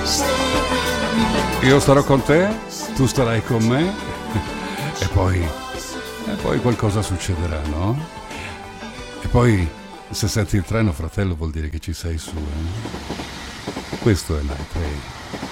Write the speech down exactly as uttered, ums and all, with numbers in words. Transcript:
Io starò con te, tu starai con me e poi, e poi qualcosa succederà, no? E poi se senti il treno, fratello, vuol dire che ci sei su, eh? Questo è Night Train.